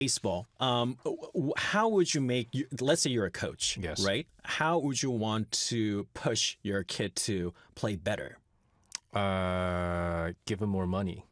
baseball. How would you make? Let's say you're a coach, Yes. right? How would you want to push your kid to play better? Give him more money.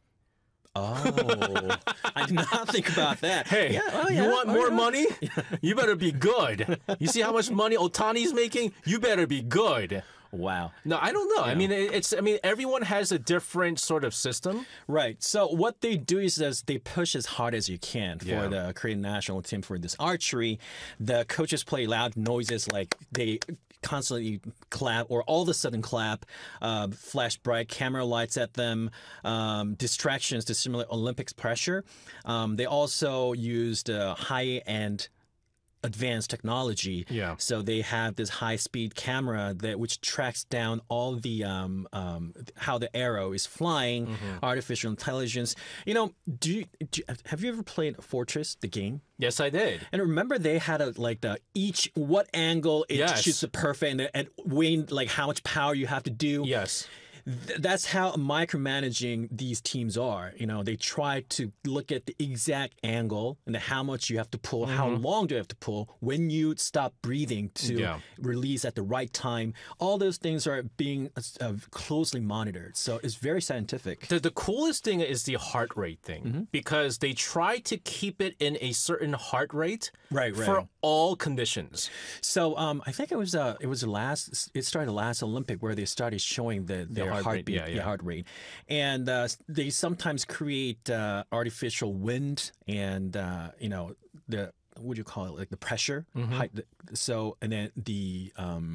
Oh, I did not think about that. Hey, you want more money? You better be good. You see how much money Otani's making? You better be good. Wow. No, I don't know. I mean, everyone has a different sort of system. Right. So what they do is they push as hard as you can for Yeah. the Korean national team for this archery. The coaches play loud noises like they constantly clap or all of a sudden clap, flash bright camera lights at them, distractions to simulate Olympics pressure. They also used high-end advanced technology. Yeah. So they have this high-speed camera which tracks down all the how the arrow is flying, artificial intelligence. You know, have you ever played Fortress, the game? Yes, I did. And remember they had what angle it Yes. shoots it perfect and weighing like how much power you have to do. Yes. That's how micromanaging these teams are. You know, they try to look at the exact angle and how much you have to pull, how long do you have to pull, when you stop breathing to release at the right time. All those things are being closely monitored. So it's very scientific. The coolest thing is the heart rate thing because they try to keep it in a certain heart rate Right. for all conditions. So I think it started last Olympic where they started showing their heart rate, heartbeat, yeah. heart rate, and they sometimes create artificial wind and the what do you call it, like the pressure, height, and then the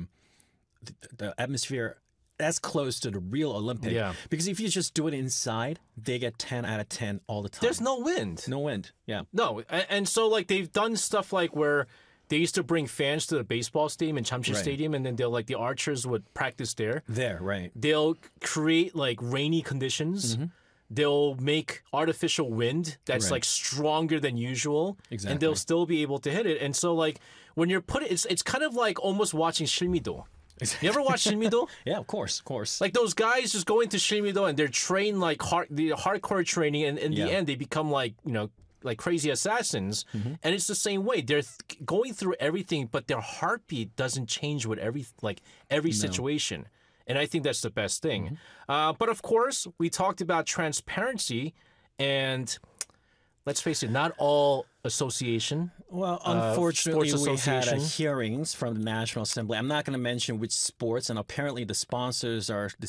atmosphere. That's close to the real Olympic. Yeah. Because if you just do it inside, they get 10 out of 10 all the time. There's no wind. no wind. Yeah. No, and so like they've done stuff like where they used to bring fans to the baseball stadium in Chamshi Right. Stadium, and then the archers would practice there. There, right. They'll create like rainy conditions. They'll make artificial wind that's Right. like stronger than usual, Exactly. and they'll still be able to hit it. And so like when you're it's kind of like almost watching Shilmido. You ever watch Shilmido? Yeah, of course. Like those guys just go into Shilmido and they're trained like the hardcore training, and in the end they become like like crazy assassins. And it's the same way. They're going through everything, but their heartbeat doesn't change with every situation. And I think that's the best thing. But of course, we talked about transparency, and let's face it, not all association. Well, unfortunately, sports we had association. hearings from the National Assembly. I'm not going to mention which sports, and apparently the sponsors are the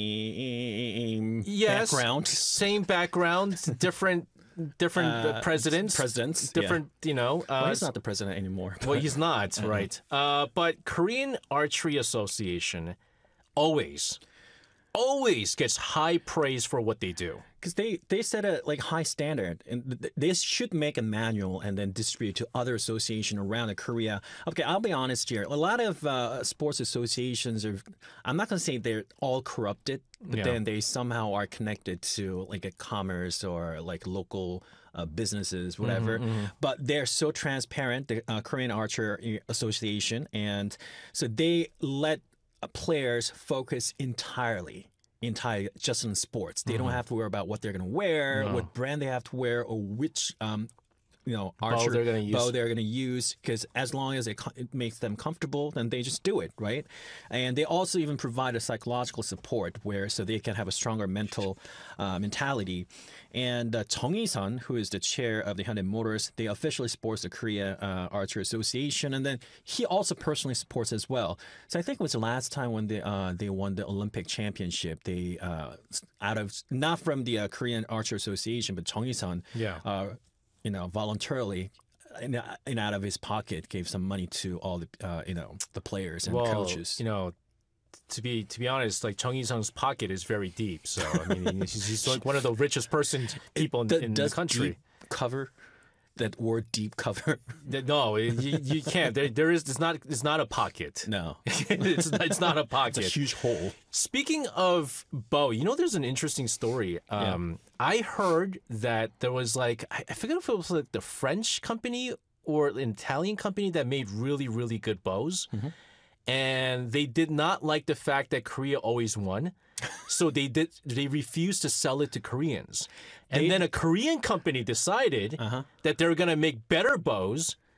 same background. Same background, different presidents. Different, Well, he's not the president anymore. Well, he's not, right. But Korean Archery Association always gets high praise for what they do. Because they set a high standard, and they should make a manual and then distribute to other associations around Korea. Okay, I'll be honest here. A lot of sports associations I'm not going to say they're all corrupted, but then they somehow are connected to like a commerce or like local businesses, whatever. But they're so transparent, the Korean Archery Association, and so they let players focus entirely just in sports. They don't have to worry about what they're going to wear, what brand they have to wear, or which archer bow they're going to use. Because as long as it makes them comfortable, then they just do it, right? And they also even provide a psychological support so they can have a stronger mental mentality. And Chung Hee-sun, who is the chair of the Hyundai Motors, they officially supports the Korea Archery Association, and then he also personally supports as well. So I think it was the last time when they won the Olympic championship. They not from the Korean Archery Association, but Chung Hee-sun, voluntarily. And out of his pocket, gave some money to all the players and coaches. To be honest, like Chung Hee-sung's pocket is very deep. So I mean, he's like one of the richest people in the country. Deep cover that word deep cover? No, you can't. It's not a pocket. No, it's not a pocket. It's a huge hole. Speaking of bow, there's an interesting story. I heard that there was I forget if it was like the French company or an Italian company that made really, really good bows. And they did not like the fact that Korea always won. So they refused to sell it to Koreans. And then a Korean company decided that they're going to make better bows